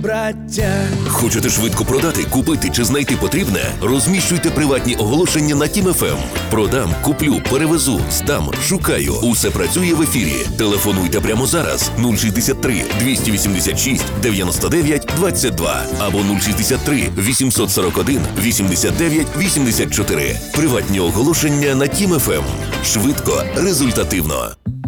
браття. Хочете швидко продати, купити чи знайти потрібне? Розміщуйте приватні оголошення на Тім ФМ. Продам, куплю, перевезу, здам, шукаю. Усе працює в ефірі. Телефонуйте прямо зараз 063 286 99 22 або 063 841 89 84. Приватні оголошення на Тім ФМ. Швидко, результативно.